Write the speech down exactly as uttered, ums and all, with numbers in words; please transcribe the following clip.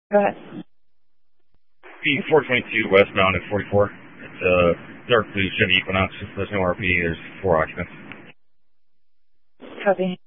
Go ahead. P four twenty-two westbound at forty-four. It's a dark blue Chevy Equinox. There's no R P. There's four occupants. Copy.